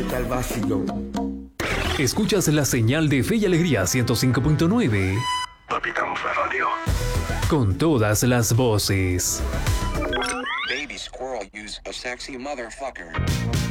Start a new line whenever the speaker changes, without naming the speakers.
está el vacío.
Escuchas la señal de Fe y Alegría 105.9.
Capitán Radio.
Con todas las voces.
Baby squirrel use a sexy motherfucker.